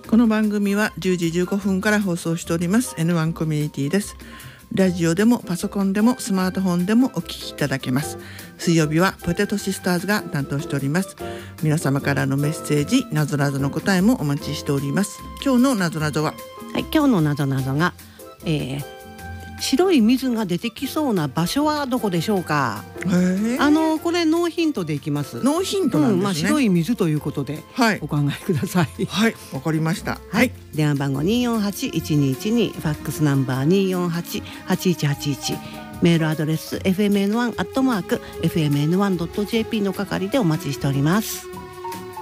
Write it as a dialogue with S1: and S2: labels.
S1: この番組は10時15分から放送しております N1 コミュニティです。ラジオでもパソコンでもスマートフォンでもお聞きいただけます。水曜日はポテトシスターズが担当しております。皆様からのメッセージ、なぞなぞの答えもお待ちしております。今日のなぞなぞは、
S2: 今日のなぞなぞが、白い水が出てきそうな場所はどこでしょうか。これノーヒントでいきます。
S1: ノーヒントなんですね。
S2: 白い水ということで、お考えください。
S1: はい、わかりました。
S2: 電話番号248-1212、ファックスナンバー248-8181、メールアドレス fmn1@fmn1.jp の係でお待ちしております。